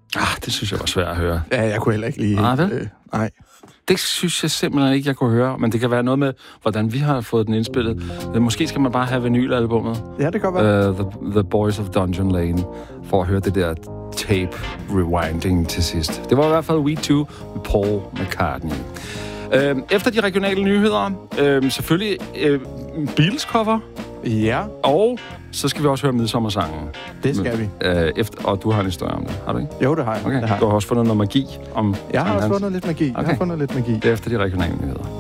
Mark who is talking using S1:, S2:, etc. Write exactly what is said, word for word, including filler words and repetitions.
S1: Ah, det synes jeg var svært at høre.
S2: Ja, jeg kunne heller ikke lige...
S1: Nej, vel?
S2: Øh, nej.
S1: Det synes jeg simpelthen ikke, jeg kunne høre. Men det kan være noget med, hvordan vi har fået den indspillet. Måske skal man bare have vinylalbummet.
S2: Ja, det kan være.
S1: Uh, the, the Boys of Dungeon Lane. For at høre det der tape rewinding til sidst. Det var i hvert fald We Too med Paul McCartney. Uh, efter de regionale nyheder, uh, selvfølgelig uh, Beatles-cover.
S2: Ja.
S1: Og så skal vi også høre midsommersangen.
S2: Det skal vi.
S1: Uh, efter, og du har en historie om det, har du ikke?
S2: Jo, det har jeg.
S1: Okay.
S2: Det har.
S1: Du har også fundet noget magi om...
S2: Jeg har også
S1: hans.
S2: fundet lidt magi. Okay. Jeg har fundet lidt magi.
S1: Det er efter de regionale nyheder.